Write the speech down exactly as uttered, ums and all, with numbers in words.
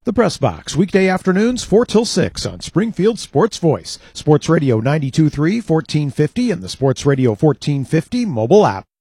The Press Box, weekday afternoons, four till six on Springfield Sports Voice, Sports Radio ninety-two point three, fourteen fifty, and the Sports Radio fourteen fifty mobile app.